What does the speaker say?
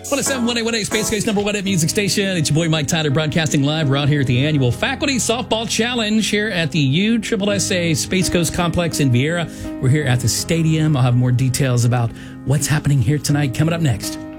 107.181 Space Coast number one at music station. It's your boy Mike Tyler broadcasting live. We're out here at the annual Faculty Softball Challenge here at the USSSA Space Coast Complex in Viera. We're here at the stadium. I'll have more details about what's happening here tonight coming up next.